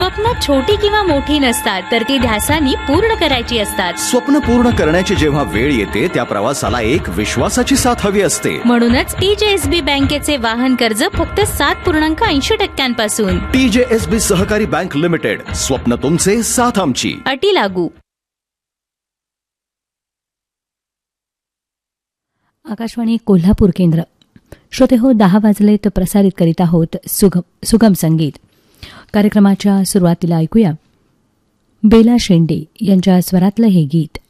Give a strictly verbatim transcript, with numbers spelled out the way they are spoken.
स्वप्न छोटी किंवा मोठी नसतात, तर ती ध्यासानी पूर्ण करायची असतात. स्वप्न पूर्ण करण्याची जेव्हा वेळ येते त्या प्रवासाला एक विश्वासाची साथ हवी असते. म्हणूनच टीजेएसबी बँकेचे वाहन कर्ज फक्त सात पूर्णांक ऐंशी टक्क्यांपासून. टीजेएसबी सहकारी बँक लिमिटेड, स्वप्न तुमचे, साथ आमची. अटी लागू. आकाशवाणी कोल्हापूर केंद्र. श्रोते हो, दहा वाजले तर प्रसारित करीत आहोत सुगम सुगम संगीत. कार्यक्रमाच्या सुरुवातीला ऐकूया बेला शेंडे यांच्या स्वरातलं हे गीत.